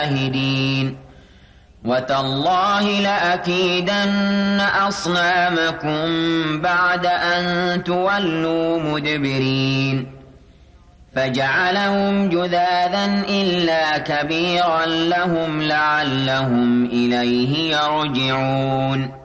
شاهدين وتالله لأكيدن أصنامكم بعد أن تولوا مدبرين فجعلهم جذاذا إلا كبيرا لهم لعلهم إليه يرجعون